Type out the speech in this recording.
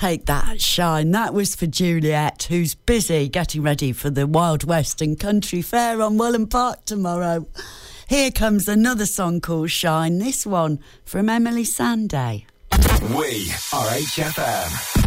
Take that, Shine. That was for Juliet, who's busy getting ready for the Wild Western Country Fair on Welland Park tomorrow. Here comes another song called Shine, this one from Emily Sandé. We are HFM.